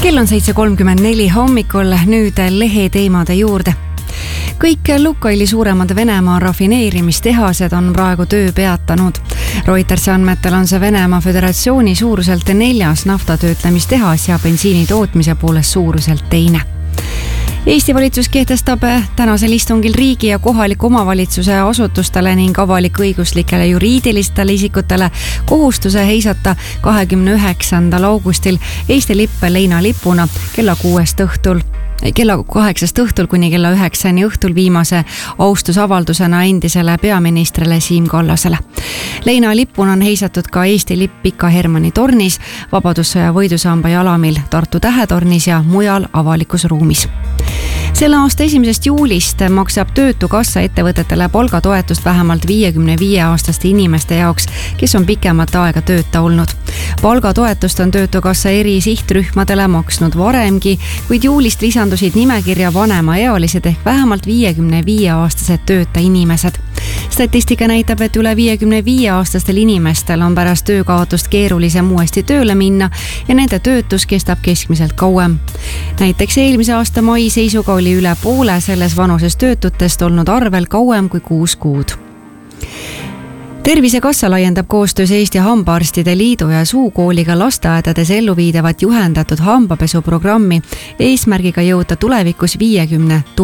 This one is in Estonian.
Kell on 7:34 hommikul, nüüd leheteemade juurde. Kõik Lukoili suuremad Venemaa rafineerimistehased on praegu töö peatanud. Reutersi andmetel on see Venemaa Föderatsiooni suuruselt 4. naftatöötlemistehas ja bensiini tootmise poolest suuruselt 2. Eesti valitsus kehtestab tänasel istungil riigi ja kohaliku omavalitsuse asutustele ning avalik-õiguslikele juriidilistele isikutele kohustuse heisata 29. augustil Eesti lipp leinalipuna kella 8 õhtul kuni kella 9 õhtul viimase austusavaldusena endisele peaministrile Siim Kallasele. Leinalipuna on heisatud ka Eesti lipp Pika Hermanni tornis, Vabadussõja võidusamba jalamil Tartu Tähetornis ja mujal avalikus ruumis. Selle aasta 1. juulist maksab Töötukassa ettevõtetele palgatoetust vähemalt 55-aastaste inimeste jaoks, kes on pikemat aega tööta olnud. Palgatoetust on Töötukassa eri sihtrühmadele maksnud varemgi, kuid juulist lisandusid nimekirja vanemaealised ehk vähemalt 55-aastased tööta inimesed. Statistika näitab, et üle 55-aastastel inimestel on pärast töökaotust keerulisem uuesti tööle minna ja nende töötus kestab keskmiselt kauem. Näiteks eelmise aasta mai seisuga oli üle poole selles vanuses töötutest olnud arvel kauem kui 6 kuud. Tervisekassa laiendab koostöös Eesti Hambaarstide Liidu ja Suukooliga lasteaedades elluviidavat juhendatud hambapesuprogrammi eesmärgiga jõuda tulevikus 50 000